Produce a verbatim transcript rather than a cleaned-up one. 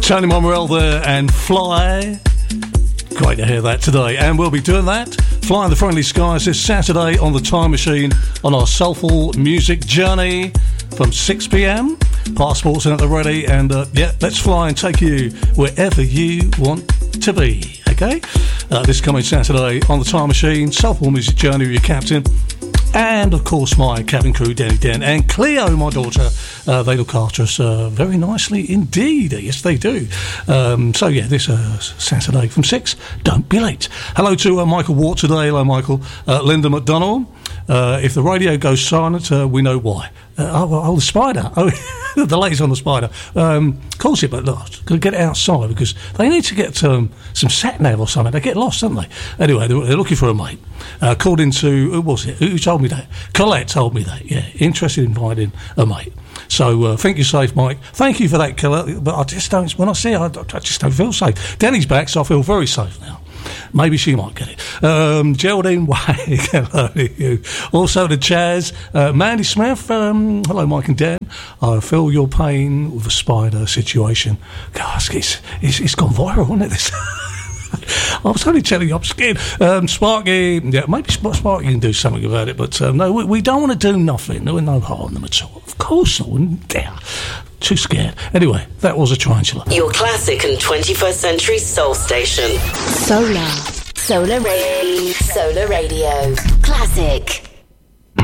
Tony Monreal there and Fly. Great to hear that today. And we'll be doing that, flying the friendly skies this Saturday on the Time Machine on our soulful music journey from six p.m. Passports in at the ready, and uh, yeah, let's fly and take you wherever you want to be. Okay, uh, this coming Saturday on the Time Machine, soulful music journey with your captain, and of course my cabin crew, Danny Den and Cleo, my daughter. Uh, they look after us uh, very nicely indeed. Yes, they do. Um, so yeah, this uh, Saturday from six. Don't be late. Hello to uh, Michael Ward today. Hello, Michael. Uh, Linda McDonald. Uh, if the radio goes silent, uh, we know why. Uh, oh, oh, the spider. Oh, the latest on the spider. Um, of course it, but look, got to get it outside because they need to get um, some sat nav or something. They get lost, don't they? Anyway, they're, they're looking for a mate. Uh, according to, who was it? Who told me that? Colette told me that, yeah. Interested in finding a mate. So uh, think you're safe, Mike. Thank you for that, Colette. But I just don't, when I see her, I, I just don't feel safe. Danny's back, so I feel very safe now. Maybe she might get it. Um, Geraldine White, hello to you. Also to Chaz. Uh, Mandy Smith, um, hello Mike and Dan. I feel your pain with the spider situation. Gosh, it's, it's, it's gone viral, hasn't it? This I was only telling you I'm scared. Um, Sparky, yeah, maybe Sparky can do something about it, but um, no, we, we don't want to do nothing. No, no harm them at all. Of course not. Yeah. Too scared. Anyway, that was a tarantula. Your classic and twenty-first century soul station. Solar. Solar Radio. Solar Radio. Classic.